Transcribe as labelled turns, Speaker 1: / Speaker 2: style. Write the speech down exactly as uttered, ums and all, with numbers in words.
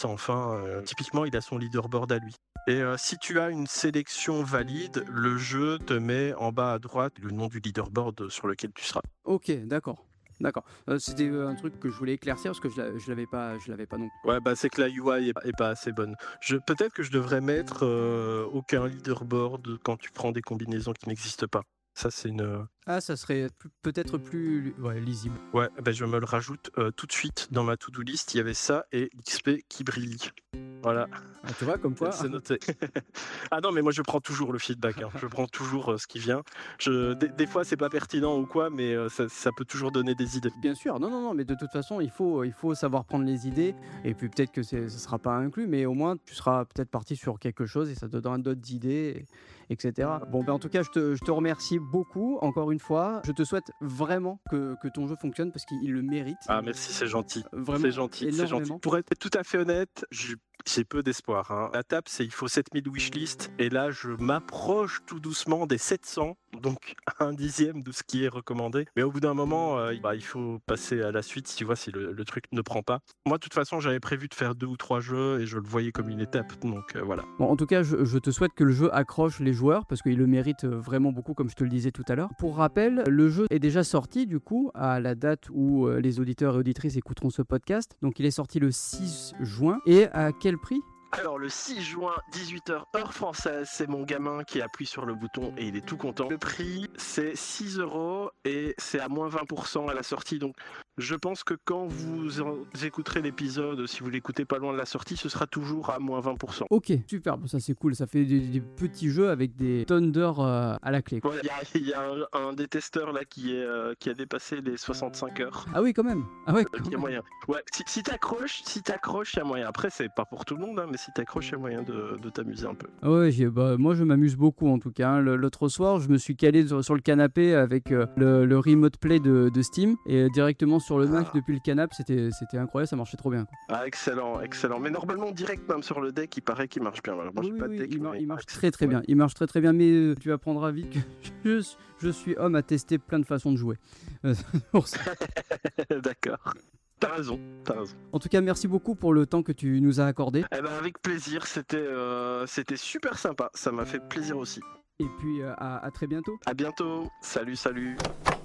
Speaker 1: Enfin, euh, typiquement, il a son leaderboard à lui. Et euh, si tu as une sélection valide, le jeu te met en bas à droite le nom du leaderboard sur lequel tu seras.
Speaker 2: Ok, d'accord. D'accord. Euh, c'était euh, un truc que je voulais éclaircir parce que je, l'a- je l'avais pas, je l'avais pas non.
Speaker 1: Ouais, bah c'est que la U I est, est pas assez bonne. Je, peut-être que je devrais mettre euh, aucun leaderboard quand tu prends des combinaisons qui n'existent pas. Ça, c'est une.
Speaker 2: Ah, ça serait plus- peut-être plus ouais, lisible.
Speaker 1: Ouais, bah je me le rajoute euh, tout de suite dans ma to-do list. Il y avait ça et X P qui brille. Voilà.
Speaker 2: Ah, tu vois, comme quoi.
Speaker 1: C'est noté. Ah non, mais moi je prends toujours le feedback. Hein. Je prends toujours euh, ce qui vient. Je, des, des fois, c'est pas pertinent ou quoi, mais euh, ça, ça peut toujours donner des idées.
Speaker 2: Bien sûr, non, non, non, mais de toute façon, il faut, il faut savoir prendre les idées. Et puis peut-être que c'est, ça sera pas inclus, mais au moins tu seras peut-être parti sur quelque chose et ça te donnera d'autres idées, et cetera. Bon, ben en tout cas, je te, je te remercie beaucoup encore une fois. Je te souhaite vraiment que, que ton jeu fonctionne parce qu'il le mérite.
Speaker 1: Ah merci, c'est gentil.
Speaker 2: Vraiment,
Speaker 1: C'est gentil, c'est gentil. Pour être tout à fait honnête, je j'ai peu d'espoir. Hein. La table, c'est il faut sept mille wishlist. Et là, je m'approche tout doucement des sept cents. Donc, un dixième de ce qui est recommandé. Mais au bout d'un moment, euh, bah, il faut passer à la suite, si tu vois, si le, le truc ne prend pas. Moi, de toute façon, j'avais prévu de faire deux ou trois jeux et je le voyais comme une étape. Donc, euh, voilà.
Speaker 2: Bon, en tout cas, je, je te souhaite que le jeu accroche les joueurs parce qu'il le mérite vraiment beaucoup, comme je te le disais tout à l'heure. Pour rappel, le jeu est déjà sorti, du coup, à la date où euh, les auditeurs et auditrices écouteront ce podcast. Donc, il est sorti le six juin. Et à quel prix ?
Speaker 1: Alors le six juin, dix-huit heures, heure française, c'est mon gamin qui appuie sur le bouton et il est tout content. Le prix, c'est six euros et c'est à moins vingt pour cent à la sortie. Donc je pense que quand vous écouterez l'épisode, si vous l'écoutez pas loin de la sortie, ce sera toujours à moins vingt pour cent.
Speaker 2: Ok, super, bon, ça c'est cool. Ça fait des, des petits jeux avec des tonnes d'heures euh, à la clé.
Speaker 1: Il ouais, y, y a un, un des testeurs là qui, est, euh, qui a dépassé les soixante-cinq heures.
Speaker 2: Ah oui, quand même. Ah ouais,
Speaker 1: Il y a moyen. Ouais, si, si t'accroches, si t'accroches, il y a moyen. Après, c'est pas pour tout le monde, hein, mais si t'accroches, il y a moyen de, de t'amuser un peu.
Speaker 2: Ouais, j'ai, bah, moi je m'amuse beaucoup en tout cas. Hein. Le, l'autre soir, je me suis calé sur, sur le canapé avec euh, le, le remote play de, de Steam et directement sur le Mac ah. depuis le canapé. C'était, c'était incroyable, ça marchait trop bien. Quoi.
Speaker 1: Ah, excellent, excellent. Mais normalement, direct même sur le deck, il paraît qu'il marche bien. Alors, moi,
Speaker 2: oui,
Speaker 1: j'ai
Speaker 2: oui,
Speaker 1: pas de
Speaker 2: oui,
Speaker 1: deck.
Speaker 2: il, mar-
Speaker 1: mais...
Speaker 2: il marche très très bien. Il marche très très bien, mais euh, tu apprendras vite que je, je suis homme à tester plein de façons de jouer. Pour ça.
Speaker 1: D'accord. T'as raison, t'as raison.
Speaker 2: En tout cas, merci beaucoup pour le temps que tu nous as accordé.
Speaker 1: Eh ben avec plaisir, c'était, euh, c'était super sympa, ça m'a fait plaisir aussi.
Speaker 2: Et puis euh, à, à très bientôt.
Speaker 1: À bientôt, salut, salut.